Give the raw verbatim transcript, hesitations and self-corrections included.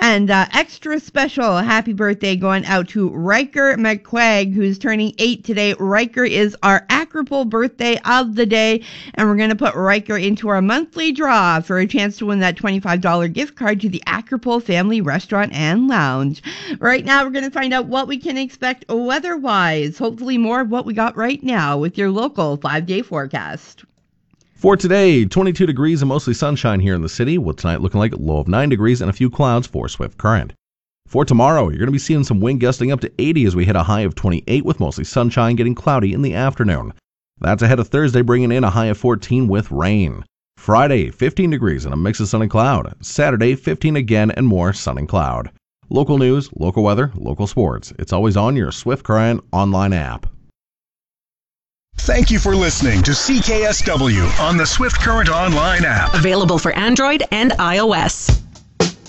And uh, extra special happy birthday going out to Riker McQuaig, who's turning eight today. Riker is our Acropole birthday of the day, and we're going to put Riker into our monthly draw for a chance to win that twenty-five dollars gift card to the Acropole Family Restaurant and Lounge. Right now, we're going to find out what we can expect weather-wise. Hopefully more of what we got right now with your local five-day forecast. For today, twenty-two degrees and mostly sunshine here in the city, with tonight looking like a low of nine degrees and a few clouds for swift current. For tomorrow, you're going to be seeing some wind gusting up to eighty as we hit a high of twenty-eight with mostly sunshine, getting cloudy in the afternoon. That's ahead of Thursday, bringing in a high of fourteen with rain. Friday, fifteen degrees and a mix of sun and cloud. Saturday, fifteen again and more sun and cloud. Local news, local weather, local sports. It's always on your Swift Current online app. Thank you for listening to C K S W on the Swift Current online app. Available for Android and iOS.